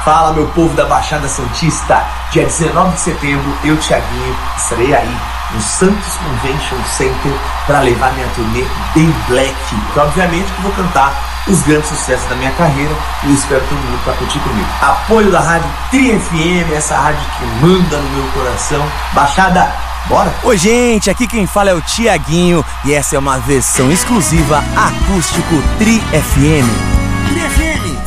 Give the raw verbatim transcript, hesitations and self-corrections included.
Fala, meu povo da Baixada Santista. Dia dezenove de setembro, eu, Thiaguinho, estarei aí no Santos Convention Center para levar minha turnê Day Black, que obviamente que vou cantar os grandes sucessos da minha carreira e eu espero todo mundo para curtir comigo. Apoio da Rádio Tri F M, essa rádio que manda no meu coração. Baixada, bora? Oi gente, aqui quem fala é o Thiaguinho e essa é uma versão exclusiva acústico Tri F M.